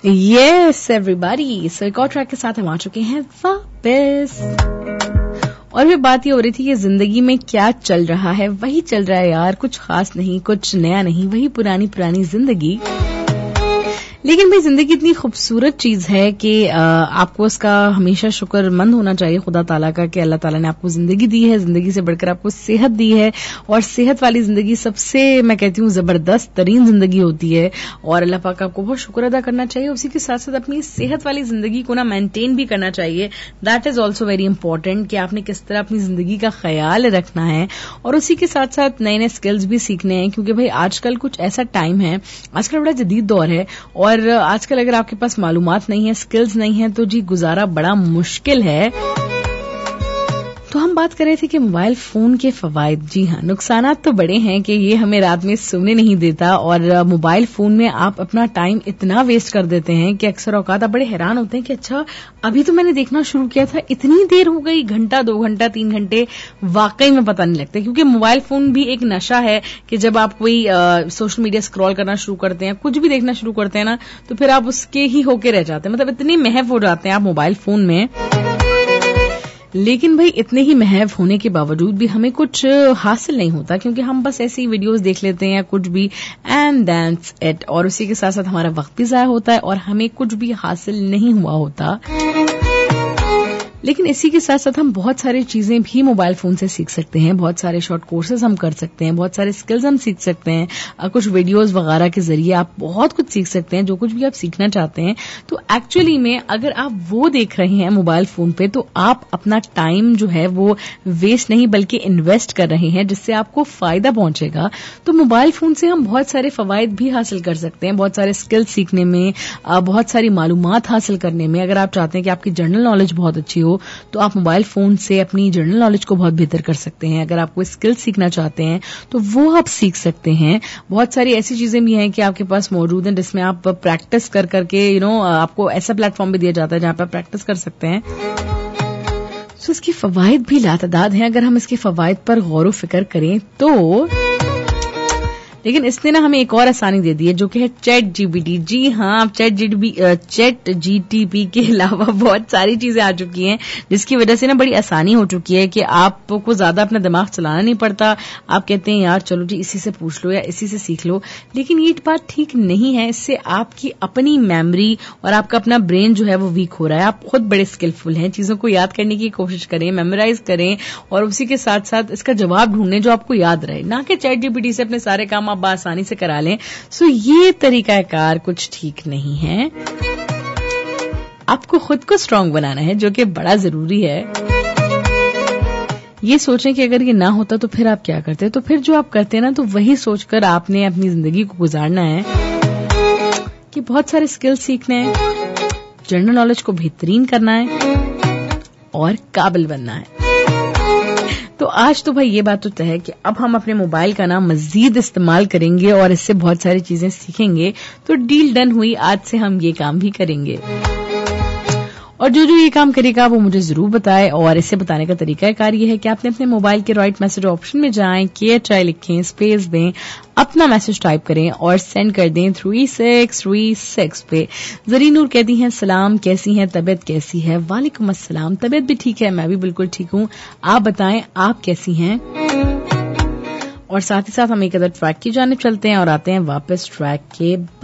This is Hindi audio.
यस एवरीबॉडी, सो एक और ट्रैक के साथ हम आ चुके हैं वापस। और फिर बात ये हो रही थी कि जिंदगी में क्या चल रहा है, वही चल रहा है यार, कुछ खास नहीं, कुछ नया नहीं, वही पुरानी पुरानी जिंदगी। लेकिन भाई जिंदगी इतनी खूबसूरत चीज है कि आपको उसका हमेशा शुक्रमंद होना चाहिए खुदा ताला का कि अल्लाह ताला ने आपको जिंदगी दी है, जिंदगी से बढ़कर आपको सेहत दी है। और सेहत वाली जिंदगी सबसे, मैं कहती हूँ, जबरदस्त तरीन जिंदगी होती है और अल्लाह पाक का आपको बहुत शुक्र अदा करना चाहिए। उसी के साथ साथ अपनी सेहत वाली जिंदगी को ना मेंटेन भी करना चाहिए। That is also very important कि आपने किस तरह अपनी जिंदगी का ख्याल रखना है। और उसी के साथ साथ नए नए स्किल्स भी सीखने हैं, क्योंकि भाई आजकल कुछ ऐसा टाइम है, आजकल बड़ा जदीद दौर है और आजकल अगर आपके पास मालूमात नहीं है, स्किल्स नहीं है, तो जी गुजारा बड़ा मुश्किल है। तो हम बात कर रहे थे कि मोबाइल फोन के फवायद। जी हाँ, नुकसानात तो बड़े हैं कि ये हमें रात में सोने नहीं देता और मोबाइल फोन में आप अपना टाइम इतना वेस्ट कर देते हैं कि अक्सर औकात आप बड़े हैरान होते हैं कि अच्छा अभी तो मैंने देखना शुरू किया था, इतनी देर हो गई, घंटा 2 घंटा 3 घंटे वाकई में पता नहीं लगता। क्योंकि मोबाइल फोन भी एक नशा है कि जब आप कोई सोशल मीडिया स्क्रॉल करना शुरू करते हैं, कुछ भी देखना शुरू करते हैं ना, तो फिर आप उसके ही होके रह जाते हैं। मतलब इतने महव हो जाते हैं आप मोबाइल फोन में। लेकिन भाई इतने ही महव होने के बावजूद भी हमें कुछ हासिल नहीं होता, क्योंकि हम बस ऐसे ही वीडियोस देख लेते हैं या कुछ भी, एंड दैट्स इट। और उसी के साथ साथ हमारा वक्त भी जाया होता है और हमें कुछ भी हासिल नहीं हुआ होता। लेकिन इसी के साथ साथ हम बहुत सारी चीजें भी मोबाइल फोन से सीख सकते हैं, बहुत सारे शॉर्ट कोर्सेज हम कर सकते हैं, बहुत सारे स्किल्स हम सीख सकते हैं। कुछ वीडियोस वगैरह के जरिए आप बहुत कुछ सीख सकते हैं, जो कुछ भी आप सीखना चाहते हैं। तो एक्चुअली में अगर आप वो देख रहे हैं मोबाइल फोन पे, तो आप अपना टाइम जो है वो वेस्ट नहीं बल्कि इन्वेस्ट कर रहे हैं, जिससे आपको फायदा पहुंचेगा। तो मोबाइल फोन से हम बहुत सारे फवायद भी हासिल कर सकते हैं, बहुत सारे स्किल्स सीखने में, बहुत सारी मालूमात हासिल करने में। अगर आप चाहते हैं कि आपकी जनरल नॉलेज बहुत अच्छी हो, तो आप मोबाइल फोन से अपनी जनरल नॉलेज को बहुत बेहतर कर सकते हैं। अगर आप कोई स्किल सीखना चाहते हैं तो वो आप सीख सकते हैं। बहुत सारी ऐसी चीजें भी हैं कि आपके पास मौजूद हैं जिसमें आप प्रैक्टिस कर करके आपको ऐसा प्लेटफॉर्म भी दिया जाता है जहां पर आप प्रैक्टिस कर सकते हैं। तो इसके फवायद भी लातादाद हैं अगर हम इसके फवायद पर गौर व फिक्र करें तो। लेकिन इसने ना हमें एक और आसानी दे दी है, जो कि है चैट जीपीटी। जी हाँ, आप चैट जीटीपी के अलावा बहुत सारी चीजें आ चुकी हैं, जिसकी वजह से ना बड़ी आसानी हो चुकी है कि आपको ज्यादा अपना दिमाग चलाना नहीं पड़ता। आप कहते हैं यार चलो जी इसी से पूछ लो या इसी से सीख लो, लेकिन ये बात ठीक नहीं है। इससे आपकी अपनी मेमोरी और आपका अपना ब्रेन जो है वो वीक हो रहा है। आप खुद बड़े स्किलफुल हैं, चीजों को याद करने की कोशिश करें, मेमोराइज करें और उसी के साथ साथ इसका जवाब ढूंढने जो आपको याद रहे, ना कि चैट जीपीटी से अपने सारे काम आप आसानी से करा लें। सो ये तरीकाकार कुछ ठीक नहीं है। आपको खुद को स्ट्रांग बनाना है, जो कि बड़ा जरूरी है। ये सोचें कि अगर ये ना होता तो फिर आप क्या करते, तो फिर जो आप करते हैं ना, तो वही सोचकर आपने अपनी जिंदगी को गुजारना है कि बहुत सारे स्किल्स सीखने हैं, जनरल नॉलेज को बेहतरीन करना है और काबिल बनना है। तो आज तो भाई ये बात तो तय है कि अब हम अपने मोबाइल का ना मजीद इस्तेमाल करेंगे और इससे बहुत सारी चीजें सीखेंगे। तो डील डन हुई, आज से हम ये काम भी करेंगे। और जो जो ये काम करेगा वो मुझे जरूर बताए। और इससे बताने का तरीका कार ये है कि आपने अपने मोबाइल के राइट मैसेज ऑप्शन में जाएं, KHI लिखें, स्पेस दें, अपना मैसेज टाइप करें और सेंड कर दें 3636 पे। जरीन नूर कहती हैं सलाम, कैसी हैं, तबीयत कैसी है? वालेकुम अस्सलाम, तबीयत भी ठीक है, मैं भी बिल्कुल ठीक हूँ। आप बताएं आप कैसी हैं? और साथ ही साथ हम एक अदर ट्रैक की जानिब चलते हैं और आते हैं वापस ट्रैक के